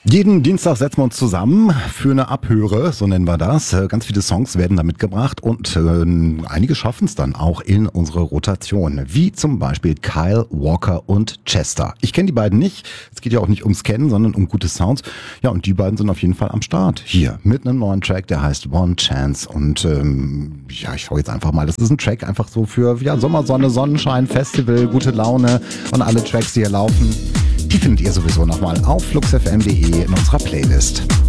Jeden Dienstag setzen wir uns zusammen für eine Abhöre, so nennen wir das. Ganz viele Songs werden da mitgebracht und einige schaffen es dann auch in unsere Rotation. Wie zum Beispiel Kyle Walker und Chester. Ich kenne die beiden nicht. Es geht ja auch nicht ums Kennen, sondern um gute Sounds. Ja, und die beiden sind auf jeden Fall am Start. Hier mit einem neuen Track, der heißt One Chance. Und ja, ich schaue jetzt einfach mal. Das ist ein Track einfach so für Sommersonne, Sonnenschein, Festival, gute Laune und alle Tracks, die hier laufen. Die findet ihr sowieso nochmal auf fluxfm.de in unserer Playlist.